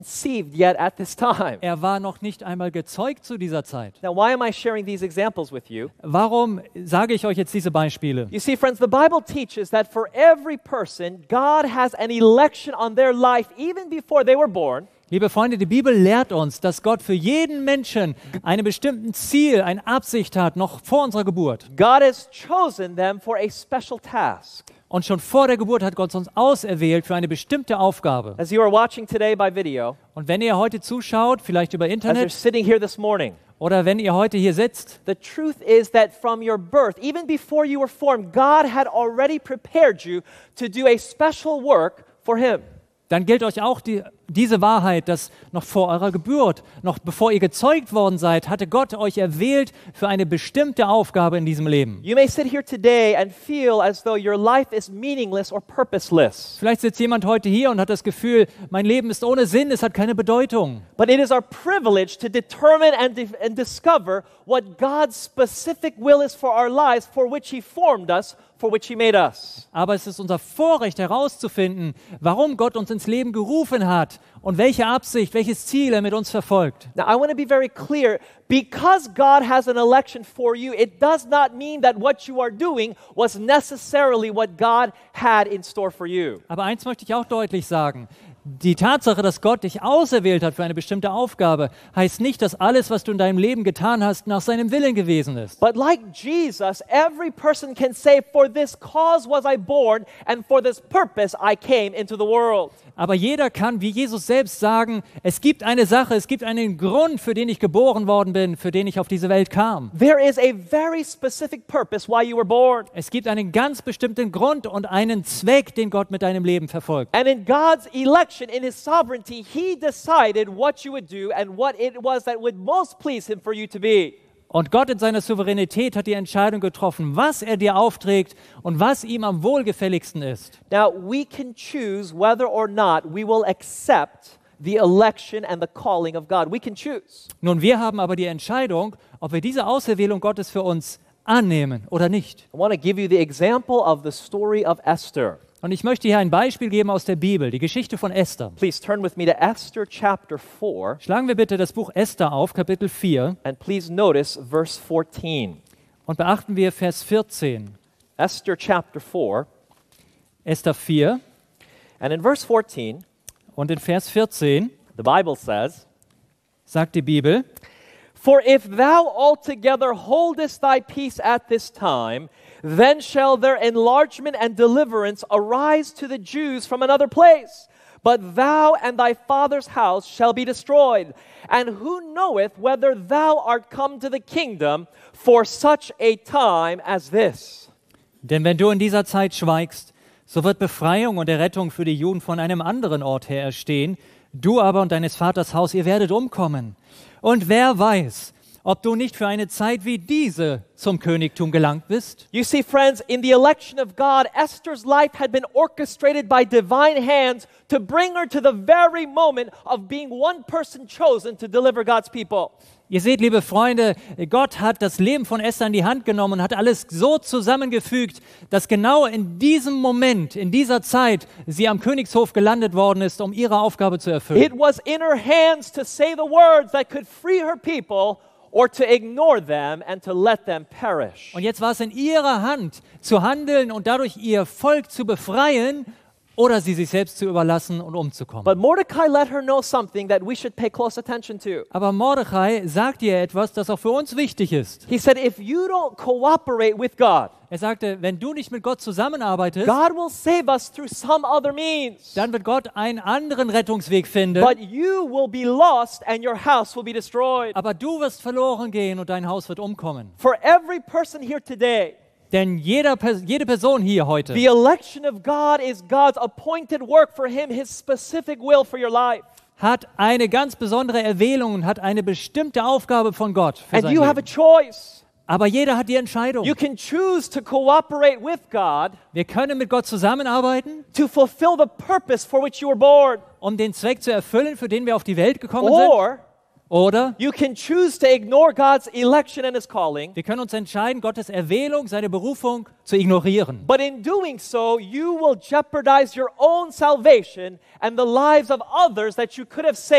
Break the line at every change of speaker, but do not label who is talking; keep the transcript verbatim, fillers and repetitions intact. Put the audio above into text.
conceived yet at this time.
Er war noch nicht einmal gezeugt zu dieser Zeit.
Now, why am I sharing these examples with you?
Warum sage ich euch jetzt diese Beispiele?
You see, friends, the Bible teaches that for every person, God has an election on their life even before they were born.
Liebe Freunde, die Bibel lehrt uns, dass Gott für jeden Menschen ein bestimmtes Ziel, eine Absicht hat, noch vor unserer Geburt.
God has chosen them for a special task.
Und schon vor der Geburt hat Gott uns auserwählt für eine bestimmte Aufgabe.
As you are watching today by video,
Und wenn ihr heute zuschaut, vielleicht über
as you're
Internet
sitting here this morning,
oder wenn ihr heute hier sitzt,
the truth is that from your birth, even before you were formed, God had already prepared you to do a special work for Him.
dann gilt euch auch die, diese Wahrheit, dass noch vor eurer Geburt, noch bevor ihr gezeugt worden seid, hatte Gott euch erwählt für eine bestimmte Aufgabe in diesem Leben.
You may sit here today and feel as though your life is meaningless or purposeless.
Vielleicht sitzt jemand heute hier und hat das Gefühl, mein Leben ist ohne Sinn, es hat keine Bedeutung.
But it is our privilege to determine and, di- and discover what God's specific will is for our lives, for which He formed us, for which He made us.
Aber es ist unser Vorrecht herauszufinden, warum Gott uns ins Leben gerufen hat und welche Absicht, welches Ziel er mit uns verfolgt.
Now, I want to be very clear. Because God has an election for you, it does not mean that what you are doing was necessarily what God had in store for you.
Aber eins möchte ich auch deutlich sagen. Die Tatsache, dass Gott dich auserwählt hat für eine bestimmte Aufgabe, heißt nicht, dass alles, was du in deinem Leben getan hast, nach seinem Willen gewesen ist.
But like Jesus, every person can say, for this cause was I born, and for this purpose I came into the world.
Aber jeder kann, wie Jesus selbst, sagen, es gibt eine Sache, es gibt einen Grund, für den ich geboren worden bin, für den ich auf diese Welt kam.
There is a very specific purpose why you were born.
Es gibt einen ganz bestimmten Grund und einen Zweck, den Gott mit deinem Leben verfolgt.
And in God's election, in His sovereignty, He decided what you would do and what it was that would most please Him for you to be.
Und Gott in seiner Souveränität hat die Entscheidung getroffen, was er dir aufträgt und was ihm am wohlgefälligsten ist.
Now, we can choose whether or not we will accept the election and the calling of God. We can choose.
Nun, wir haben aber die Entscheidung, ob wir diese Auserwählung Gottes für uns annehmen oder nicht.
I want to give you the example of the story of Esther.
Und ich möchte hier ein Beispiel geben aus der Bibel, die Geschichte von Esther.
Please turn with me to Esther chapter four,
Schlagen wir bitte das Buch Esther auf, Kapitel vier,
and please notice verse fourteen.
und beachten wir Vers vierzehn.
Esther chapter four,
Esther vier
and in verse fourteen,
und in Vers vierzehn
the Bible says,
sagt die Bibel,
For if thou altogether holdest thy peace at this time, then shall their enlargement and deliverance arise to the Jews from another place. But thou and thy father's house shall be destroyed. And who knoweth whether thou art come to the kingdom for such a time as this?
denn wenn du in dieser Zeit schweigst, so wird Befreiung und Errettung für die Juden von einem anderen Ort her erstehen. Du aber und deines Vaters Haus, ihr werdet umkommen. Und wer weiß, ob du nicht für eine Zeit wie diese zum Königtum gelangt bist?
You see, friends, in the election of God, Esther's life had been orchestrated by divine hands to bring her to the very moment of being one person chosen to deliver God's people.
Ihr seht, liebe Freunde, Gott hat das Leben von Esther in die Hand genommen und hat alles so zusammengefügt, dass genau in diesem Moment, in dieser Zeit, sie am Königshof gelandet worden ist, um ihre Aufgabe zu erfüllen.
It was in her hands to say the words that could free her people or to ignore them and to let them perish.
Und jetzt war es in ihrer Hand, zu handeln und dadurch ihr Volk zu befreien oder sie sich selbst zu überlassen und umzukommen.
But Mordecai let her know something that we should pay close attention to.
Aber Mordechai sagt ihr etwas, das auch für uns wichtig ist.
He said, if you don't cooperate with God,
Er sagte, wenn du nicht mit Gott zusammenarbeitest,
God will save us through some other means.
dann wird Gott einen anderen Rettungsweg finden,
But you will be lost and your house will be destroyed.
aber du wirst verloren gehen und dein Haus wird umkommen.
For every person here today,
Denn jeder, jede Person hier heute,
the election of God is God's appointed work for Him, His specific will for your life.
hat eine ganz besondere Erwählung und hat eine bestimmte Aufgabe von Gott für
And
sein
you have a
Leben.
choice.
Aber jeder hat die Entscheidung.
You can choose to cooperate with God
Wir können mit Gott zusammenarbeiten,
to fulfill the purpose for which you were born.
um den Zweck zu erfüllen, für den wir auf die Welt gekommen sind.
Or
Oder
You can choose to ignore God's election and His calling,
wir können uns entscheiden, Gottes Erwählung, seine Berufung zu ignorieren.
but in doing so, you will jeopardize your own salvation and the lives of others that you could have saved